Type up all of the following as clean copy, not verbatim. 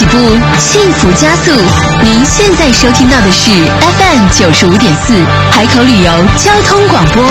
起步，幸福加速。您现在收听到的是 FM95.4海口旅游交通广播。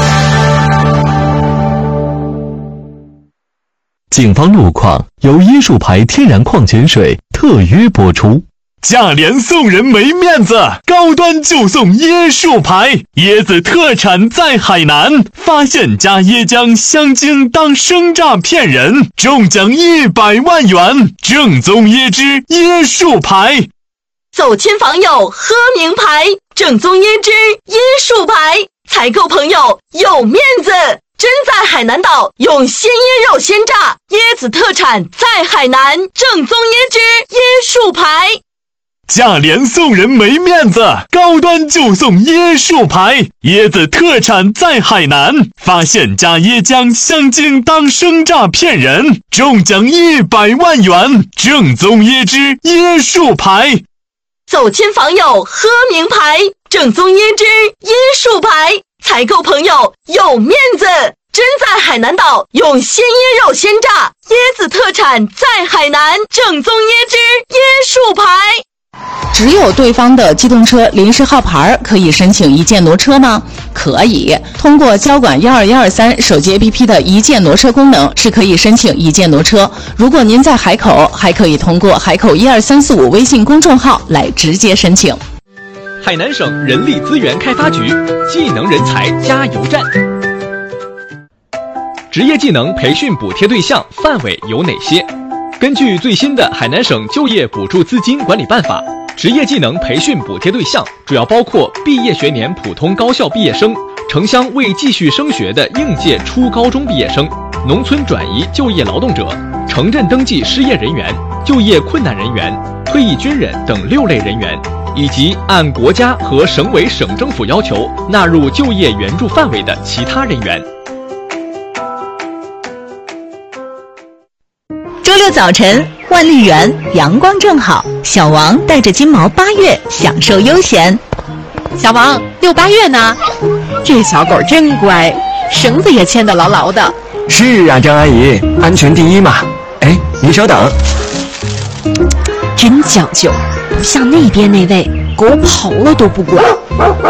警方路况由椰树牌天然矿泉水特约播出。价廉送人没面子，高端就送椰树牌，椰子特产在海南，发现加椰浆香精当生榨骗人，中奖100万元，正宗椰汁椰树牌。 走亲访友喝名牌，正宗椰汁椰树牌，采购朋友有面子。真在海南岛用鲜椰肉鲜榨，椰子特产在海南，正宗椰汁椰树牌。 价廉送人没面子，高端就送椰树牌，椰子特产在海南，发现加椰浆香精当生榨骗人，中奖100万元，正宗椰汁椰树牌。 走亲访友喝名牌，正宗椰汁椰树牌，采购朋友有面子。真在海南岛用鲜椰肉鲜榨，椰子特产在海南，正宗椰汁椰树牌。 只有对方的机动车临时号牌可以申请一键挪车吗？可以，通过交管12123手机 APP 的一键挪车功能是可以申请一键挪车。如果您在海口，还可以通过海口12345微信公众号来直接申请。 海南省人力资源开发局技能人才加油站。职业技能培训补贴对象范围有哪些？根据最新的海南省就业补助资金管理办法，职业技能培训补贴对象主要包括毕业学年普通高校毕业生、城乡未继续升学的应届初高中毕业生、农村转移就业劳动者、城镇登记失业人员、就业困难人员、退役军人等6类人员，以及按国家和省委省政府要求纳入就业援助范围的其他人员。 周六早晨，万丽园阳光正好，小王带着金毛8月享受悠闲。 小王，6、8月呢？这小狗真乖，绳子也牵得牢牢的。 是啊，张阿姨，安全第一嘛。哎，您稍等。 真讲究，不像那边那位，狗跑了都不管。